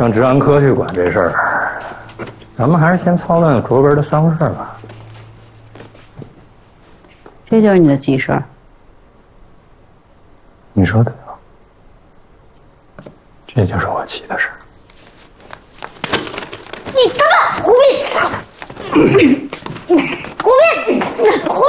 让治安科去管这事儿。咱们还是先操办卓根的丧事吧。 这就是你的急事儿。 你说对了，这就是我急的事儿。 你他妈胡逼！胡逼！胡